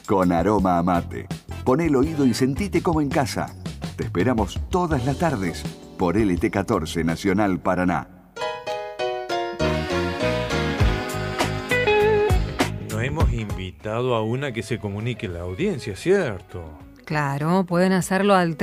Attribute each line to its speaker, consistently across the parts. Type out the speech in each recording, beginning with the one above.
Speaker 1: con aroma a mate. Pon el oído y sentite como en casa. Te esperamos todas las tardes por LT14 Nacional Paraná.
Speaker 2: Nos hemos invitado a una que se comunique en la audiencia, ¿cierto?
Speaker 3: Claro, pueden hacerlo al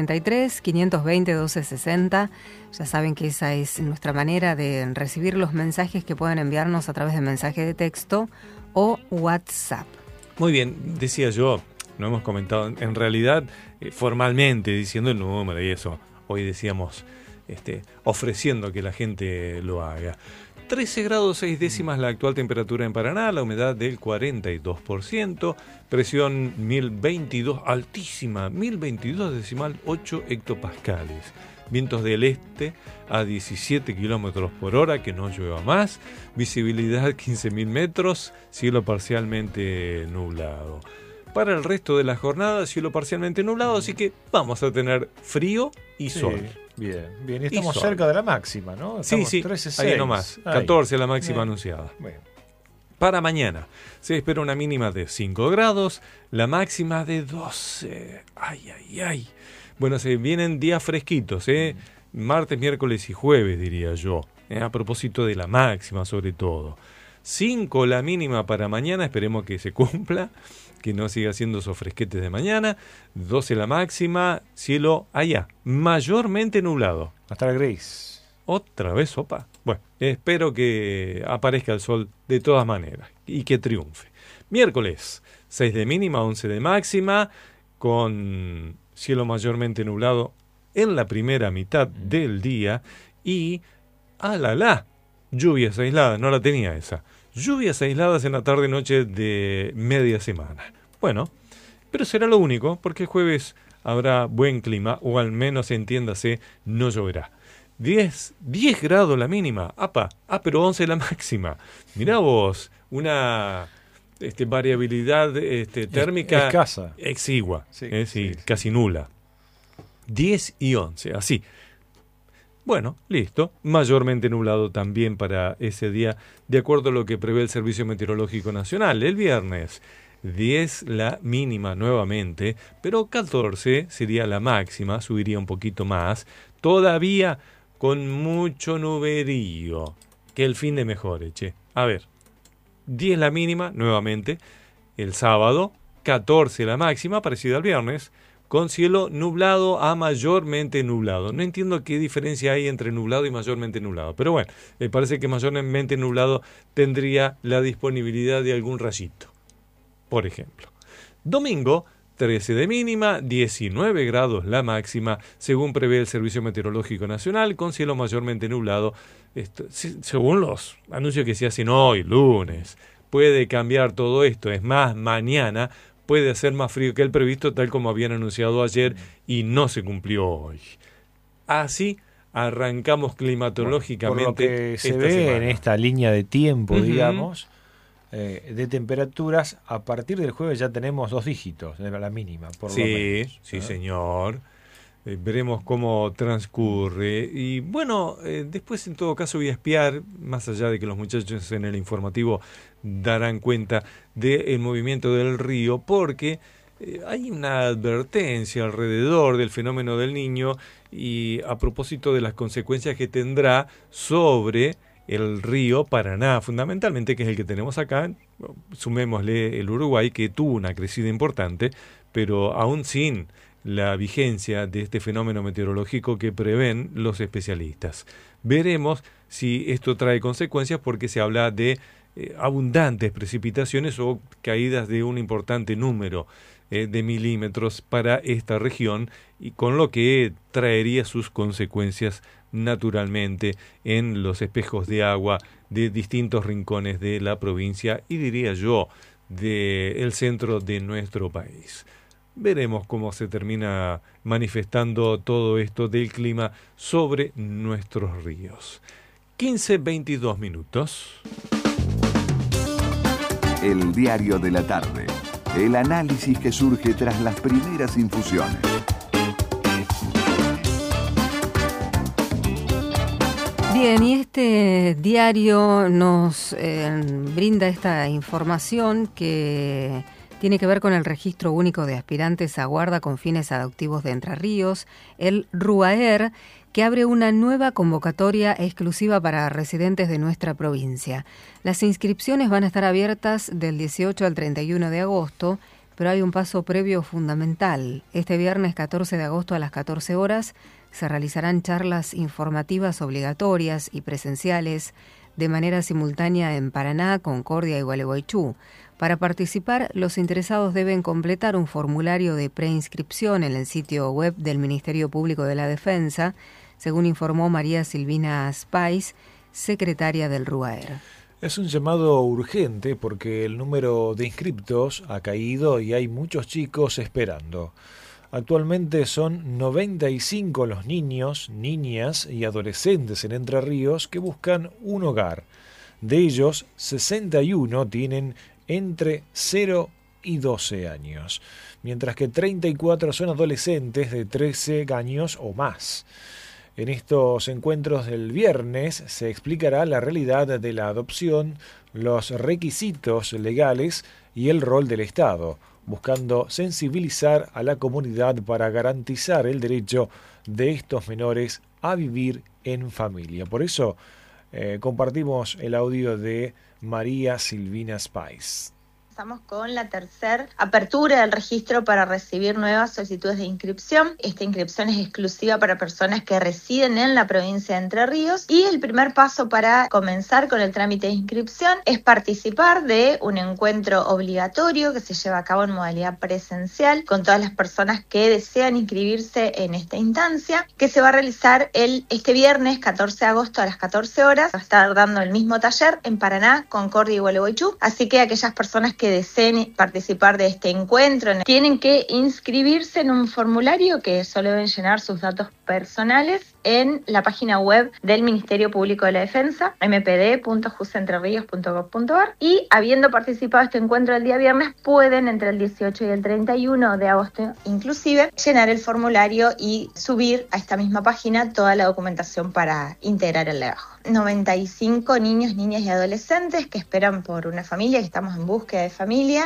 Speaker 3: 343-520-1260. Ya saben que esa es nuestra manera de recibir los mensajes que pueden enviarnos a través de mensaje de texto o WhatsApp.
Speaker 2: Muy bien, decía yo, no hemos comentado, en realidad, formalmente, diciendo el número y eso. Hoy decíamos, ofreciendo que la gente lo haga. 13 grados 6 décimas la actual temperatura en Paraná, la humedad del 42%, presión 1022, altísima, 1022,8 hectopascales. Vientos del este a 17 kilómetros por hora, que no llueva más, visibilidad 15.000 metros, cielo parcialmente nublado. Para el resto de la jornada, cielo parcialmente nublado, así que vamos a tener frío y sol.
Speaker 4: Bien. Y estamos cerca de la máxima, ¿no? Estamos
Speaker 2: Sí,
Speaker 4: 13,6.
Speaker 2: ahí nomás. 14 la máxima
Speaker 4: bien
Speaker 2: anunciada.
Speaker 4: Bien.
Speaker 2: Para mañana se espera una mínima de 5 grados, la máxima de 12. Ay. Bueno, se vienen días fresquitos, martes, miércoles y jueves, diría yo. A propósito de la máxima, sobre todo. 5 la mínima para mañana, esperemos que se cumpla, que no siga siendo esos fresquetes de mañana. 12 la máxima, cielo allá, mayormente nublado.
Speaker 4: Hasta el gris.
Speaker 2: Otra vez sopa. Bueno, espero que aparezca el sol de todas maneras y que triunfe. Miércoles, 6 de mínima, 11 de máxima, con cielo mayormente nublado en la primera mitad del día y, lluvias aisladas, no la tenía esa. Lluvias aisladas en la tarde-noche de media semana. Bueno, pero será lo único, porque el jueves habrá buen clima, o al menos, entiéndase, no lloverá. 10 grados la mínima, pero 11 la máxima. Mirá vos, una variabilidad térmica
Speaker 4: escasa,
Speaker 2: exigua,
Speaker 4: sí.
Speaker 2: casi nula. 10 y 11, así. Bueno, listo. Mayormente nublado también para ese día, de acuerdo a lo que prevé el Servicio Meteorológico Nacional. El viernes, 10 la mínima nuevamente, pero 14 sería la máxima, subiría un poquito más. Todavía con mucho nuberío. Que el fin de mejore, che. A ver, 10 la mínima nuevamente el sábado, 14 la máxima, parecida al viernes, con cielo nublado a mayormente nublado. No entiendo qué diferencia hay entre nublado y mayormente nublado, pero bueno, me parece que mayormente nublado tendría la disponibilidad de algún rayito, por ejemplo. Domingo, 13 de mínima, 19 grados la máxima, según prevé el Servicio Meteorológico Nacional, con cielo mayormente nublado, según los anuncios que se hacen hoy, lunes. Puede cambiar todo esto, es más, mañana puede hacer más frío que el previsto, tal como habían anunciado ayer, y no se cumplió hoy. Así arrancamos climatológicamente.
Speaker 4: Por lo que se ve
Speaker 2: semana
Speaker 4: en esta línea de tiempo, digamos, de temperaturas, a partir del jueves ya tenemos 2 dígitos de la mínima, por lo menos.
Speaker 2: Sí, señor. Veremos cómo transcurre. Y bueno, después en todo caso voy a espiar, más allá de que los muchachos en el informativo darán cuenta del movimiento del río, porque hay una advertencia alrededor del fenómeno del Niño y a propósito de las consecuencias que tendrá sobre el río Paraná, fundamentalmente, que es el que tenemos acá. Sumémosle el Uruguay, que tuvo una crecida importante, pero aún sin la vigencia de este fenómeno meteorológico que prevén los especialistas. Veremos si esto trae consecuencias, porque se habla de abundantes precipitaciones o caídas de un importante número de milímetros para esta región, y con lo que traería sus consecuencias naturalmente en los espejos de agua de distintos rincones de la provincia y, diría yo, del centro de nuestro país. Veremos cómo se termina manifestando todo esto del clima sobre nuestros ríos. 15:22 minutos.
Speaker 1: El diario de la tarde. El análisis que surge tras las primeras infusiones.
Speaker 3: Bien, y este diario nos brinda esta información que Tiene que ver con el Registro Único de Aspirantes a Guarda con Fines Adoptivos de Entre Ríos, el RUAER, que abre una nueva convocatoria exclusiva para residentes de nuestra provincia. Las inscripciones van a estar abiertas del 18 al 31 de agosto, pero hay un paso previo fundamental. Este viernes 14 de agosto a las 14 horas se realizarán charlas informativas obligatorias y presenciales de manera simultánea en Paraná, Concordia y Gualeguaychú. Para participar, los interesados deben completar un formulario de preinscripción en el sitio web del Ministerio Público de la Defensa, según informó María Silvina Spice, secretaria del RUAER.
Speaker 4: Es un llamado urgente porque el número de inscriptos ha caído y hay muchos chicos esperando. Actualmente son 95 los niños, niñas y adolescentes en Entre Ríos que buscan un hogar. De ellos, 61 tienen entre 0 y 12 años, mientras que 34 son adolescentes de 13 años o más. En estos encuentros del viernes se explicará la realidad de la adopción, los requisitos legales y el rol del Estado, buscando sensibilizar a la comunidad para garantizar el derecho de estos menores a vivir en familia. Por eso compartimos el audio de María Silvina Spice.
Speaker 5: Estamos con la tercera apertura del registro para recibir nuevas solicitudes de inscripción. Esta inscripción es exclusiva para personas que residen en la provincia de Entre Ríos y el primer paso para comenzar con el trámite de inscripción es participar de un encuentro obligatorio que se lleva a cabo en modalidad presencial con todas las personas que desean inscribirse en esta instancia, que se va a realizar este viernes 14 de agosto a las 14 horas. Va a estar dando el mismo taller en Paraná, Concordia y Gualeguaychú, así que aquellas personas que deseen participar de este encuentro tienen que inscribirse en un formulario que solo deben llenar sus datos personales en la página web del Ministerio Público de la Defensa, mpd.jusentreríos.gov.ar, y habiendo participado de este encuentro el día viernes pueden entre el 18 y el 31 de agosto inclusive llenar el formulario y subir a esta misma página toda la documentación para integrar el legajo. 95 niños, niñas y adolescentes que esperan por una familia, que estamos en búsqueda de familia.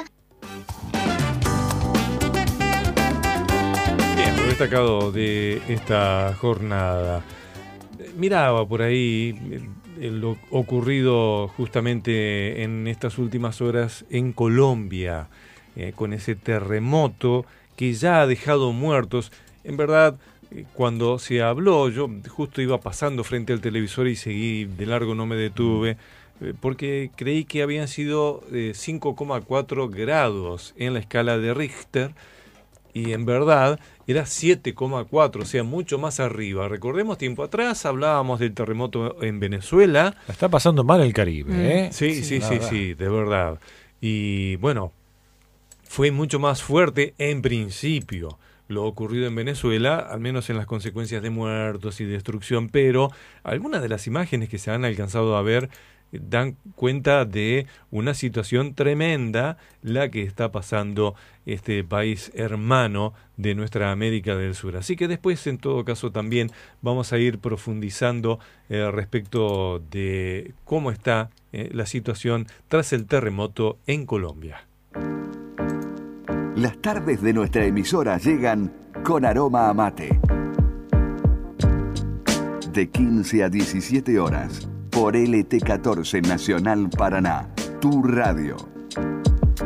Speaker 2: Bien, lo destacado de esta jornada. Miraba por ahí lo ocurrido justamente en estas últimas horas en Colombia, con ese terremoto que ya ha dejado muertos. En verdad, cuando se habló, yo justo iba pasando frente al televisor y seguí de largo, no me detuve, porque creí que habían sido 5,4 grados en la escala de Richter, y en verdad era 7,4, o sea, mucho más arriba. Recordemos, tiempo atrás hablábamos del terremoto en Venezuela.
Speaker 4: La está pasando mal el Caribe, ¿eh?
Speaker 2: Sí, de verdad. Y bueno, fue mucho más fuerte en principio lo ocurrido en Venezuela, al menos en las consecuencias de muertos y destrucción, pero algunas de las imágenes que se han alcanzado a ver dan cuenta de una situación tremenda la que está pasando este país hermano de nuestra América del Sur. Así que después, en todo caso, también vamos a ir profundizando respecto de cómo está la situación tras el terremoto en Colombia.
Speaker 1: Las tardes de nuestra emisora llegan con aroma a mate. De 15 a 17 horas, por LT14 Nacional Paraná, tu radio.